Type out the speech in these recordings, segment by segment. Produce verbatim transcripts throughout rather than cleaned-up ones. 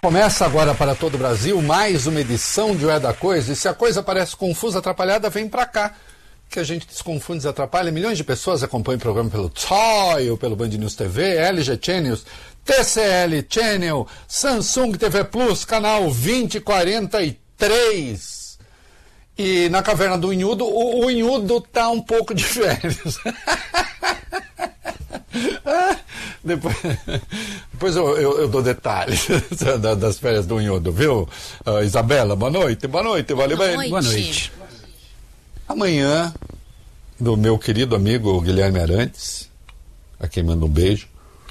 Começa agora para todo o Brasil mais uma edição de O É da Coisa. E se a coisa parece confusa, atrapalhada, vem pra cá, que a gente desconfunde, desatrapalha. Milhões de pessoas acompanham o programa pelo T O I, pelo Band News T V, L G Channels, T C L Channel, Samsung T V Plus, canal vinte quarenta e três. E na Caverna do Unhudo, o, o Unhudo tá um pouco de férias. Depois, depois eu, eu, eu dou detalhes das férias do Unhudo, viu? Uh, Isabela, boa noite, boa noite, vale bem? Noite. Boa noite. Amanhã, do meu querido amigo Guilherme Arantes, a quem manda um beijo,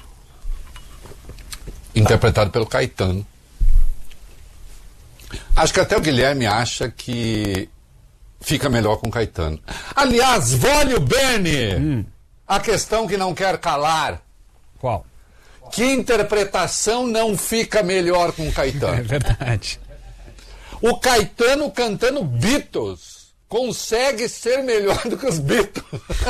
interpretado pelo Caetano. Acho que até o Guilherme acha que fica melhor com o Caetano. Aliás, Vólio Bene, hum. a questão que não quer calar. Qual? Que interpretação não fica melhor com o Caetano? É verdade. O Caetano cantando Beatles consegue ser melhor do que os Beatles.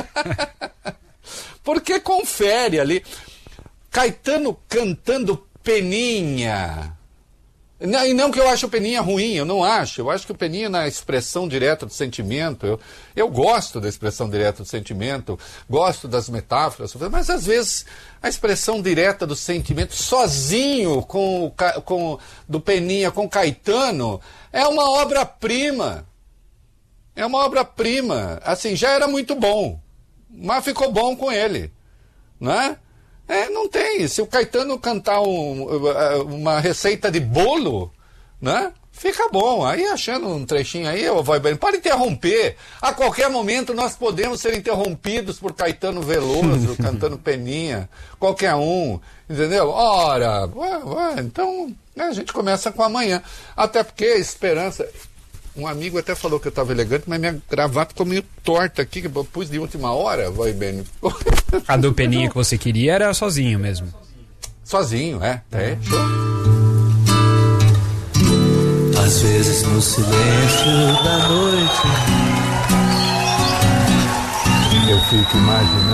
Porque confere ali. Caetano cantando Peninha. E não que eu ache o Peninha ruim, eu não acho. Eu acho que o Peninha, na expressão direta do sentimento, eu, eu gosto da expressão direta do sentimento, gosto das metáforas, mas às vezes a expressão direta do sentimento, sozinho com, com do Peninha com Caetano, é uma obra-prima. É uma obra-prima. Assim, já era muito bom, mas ficou bom com ele, não é? É, não tem. Se o Caetano cantar um, uma receita de bolo, né? Fica bom. Aí achando um trechinho aí, eu vou bem. Pode interromper. A qualquer momento nós podemos ser interrompidos por Caetano Veloso, cantando Peninha. Qualquer um. Entendeu? Ora, ué, ué, então né, a gente começa com amanhã. Até porque a esperança. Um amigo até falou que eu estava elegante, mas minha gravata ficou meio torta aqui, que eu pus de última hora, vai bem. A do Peninha que você queria era sozinho mesmo? Sozinho, é. É, show. Às vezes no silêncio da noite eu fico imaginando